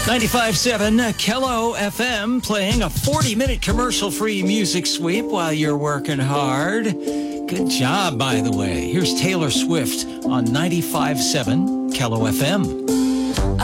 95.7 Kello FM playing a 40-minute commercial-free music sweep while you're working hard. Good job, by the way. Here's Taylor Swift on 95.7 Kello FM.